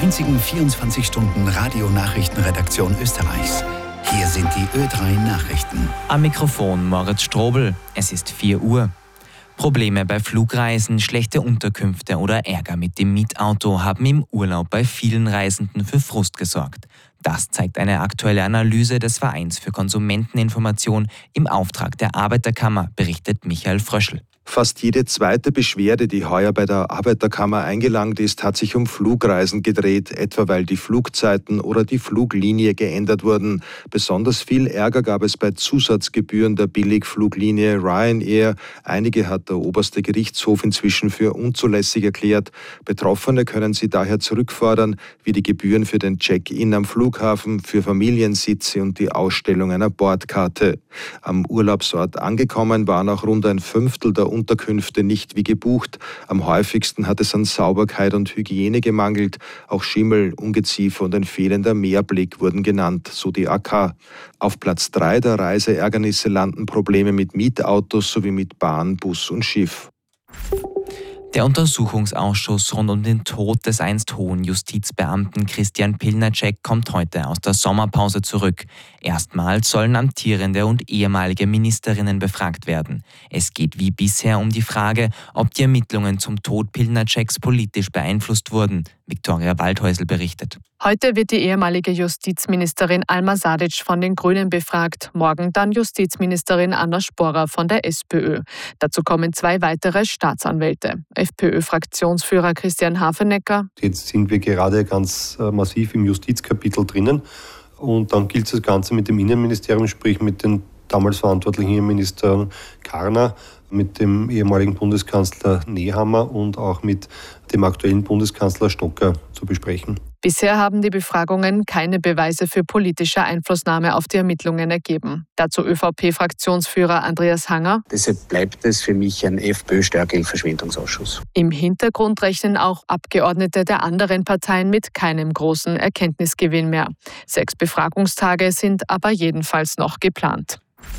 einzigen 24-Stunden-Radio-Nachrichtenredaktion Österreichs. Hier sind die Ö3 Nachrichten. Am Mikrofon Moritz Strobel. Es ist 4 Uhr. Probleme bei Flugreisen, schlechte Unterkünfte oder Ärger mit dem Mietauto haben im Urlaub bei vielen Reisenden für Frust gesorgt. Das zeigt eine aktuelle Analyse des Vereins für Konsumenteninformation im Auftrag der Arbeiterkammer, berichtet Michael Fröschl. Fast jede zweite Beschwerde, die heuer bei der Arbeiterkammer eingelangt ist, hat sich um Flugreisen gedreht, etwa weil die Flugzeiten oder die Fluglinie geändert wurden. Besonders viel Ärger gab es bei Zusatzgebühren der Billigfluglinie Ryanair. Einige hat der oberste Gerichtshof inzwischen für unzulässig erklärt. Betroffene können sie daher zurückfordern, wie die Gebühren für den Check-in am Flughafen, für Familiensitze und die Ausstellung einer Bordkarte. Am Urlaubsort angekommen waren auch rund ein Fünftel der Unterkünfte nicht wie gebucht. Am häufigsten hat es an Sauberkeit und Hygiene gemangelt. Auch Schimmel, Ungeziefer und ein fehlender Meerblick wurden genannt, so die AK. Auf Platz 3 der Reiseärgernisse landen Probleme mit Mietautos sowie mit Bahn, Bus und Schiff. Der Untersuchungsausschuss rund um den Tod des einst hohen Justizbeamten Christian Pilnacek kommt heute aus der Sommerpause zurück. Erstmals sollen amtierende und ehemalige Ministerinnen befragt werden. Es geht wie bisher um die Frage, ob die Ermittlungen zum Tod Pilnaceks politisch beeinflusst wurden. Viktoria Waldhäusl berichtet. Heute wird die ehemalige Justizministerin Alma Sadic von den Grünen befragt, morgen dann Justizministerin Anna Sporer von der SPÖ. Dazu kommen 2 weitere Staatsanwälte. FPÖ-Fraktionsführer Christian Hafenecker. Jetzt sind wir gerade ganz massiv im Justizkapitel drinnen und dann gilt das Ganze mit dem Innenministerium, sprich mit den damals verantwortlichen Ministern Karner, mit dem ehemaligen Bundeskanzler Nehammer und auch mit dem aktuellen Bundeskanzler Stocker zu besprechen. Bisher haben die Befragungen keine Beweise für politische Einflussnahme auf die Ermittlungen ergeben. Dazu ÖVP-Fraktionsführer Andreas Hanger. Deshalb bleibt es für mich ein FPÖ-Steuergeldverschwendungsausschuss. Im Hintergrund rechnen auch Abgeordnete der anderen Parteien mit keinem großen Erkenntnisgewinn mehr. 6 Befragungstage sind aber jedenfalls noch geplant.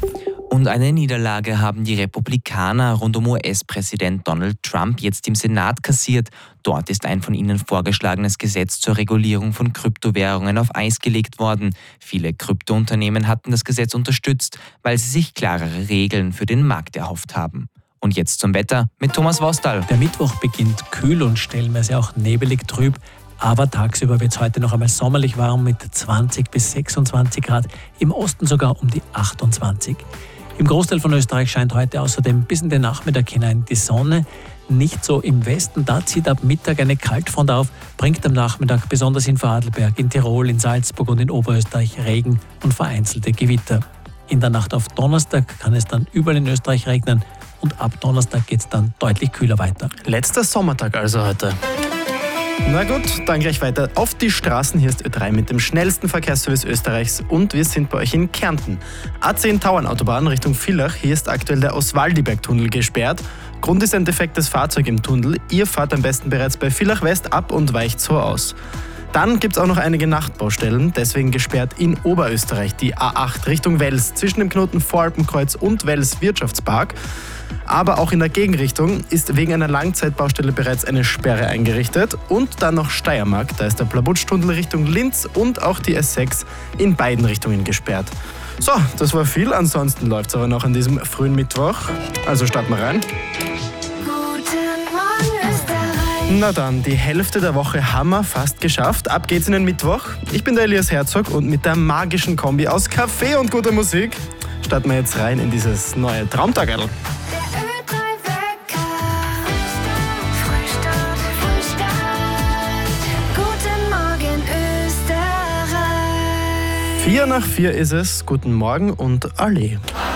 Und eine Niederlage haben die Republikaner rund um US-Präsident Donald Trump jetzt im Senat kassiert. Dort ist ein von ihnen vorgeschlagenes Gesetz zur Regulierung von Kryptowährungen auf Eis gelegt worden. Viele Kryptounternehmen hatten das Gesetz unterstützt, weil sie sich klarere Regeln für den Markt erhofft haben. Und jetzt zum Wetter mit Thomas Wostal. Der Mittwoch beginnt kühl und stellenweise auch nebelig trüb. Aber tagsüber wird es heute noch einmal sommerlich warm mit 20 bis 26 Grad, im Osten sogar um die 28. Im Großteil von Österreich scheint heute außerdem bis in den Nachmittag hinein die Sonne. Nicht so im Westen, da zieht ab Mittag eine Kaltfront auf, bringt am Nachmittag besonders in Vorarlberg, in Tirol, in Salzburg und in Oberösterreich Regen und vereinzelte Gewitter. In der Nacht auf Donnerstag kann es dann überall in Österreich regnen und ab Donnerstag geht es dann deutlich kühler weiter. Letzter Sommertag also heute. Na gut, dann gleich weiter auf die Straßen. Hier ist Ö3 mit dem schnellsten Verkehrsservice Österreichs und wir sind bei euch in Kärnten. A10 Tauernautobahn Richtung Villach. Hier ist aktuell der Oswaldiberg-Tunnel gesperrt. Grund ist ein defektes Fahrzeug im Tunnel. Ihr fahrt am besten bereits bei Villach West ab und weicht so aus. Dann gibt es auch noch einige Nachtbaustellen, deswegen gesperrt in Oberösterreich die A8 Richtung Wels zwischen dem Knoten Voralpenkreuz und Wels Wirtschaftspark. Aber auch in der Gegenrichtung ist wegen einer Langzeitbaustelle bereits eine Sperre eingerichtet. Und dann noch Steiermark, da ist der Plabutsch-Tunnel Richtung Linz und auch die S6 in beiden Richtungen gesperrt. So, das war viel, ansonsten läuft es aber noch an diesem frühen Mittwoch. Also starten wir rein. Na dann, die Hälfte der Woche haben wir fast geschafft. Ab geht's in den Mittwoch. Ich bin der Elias Herzog und mit der magischen Kombi aus Kaffee und guter Musik starten wir jetzt rein in dieses neue Traumtagerl. 4 nach 4 ist es. Guten Morgen und alle.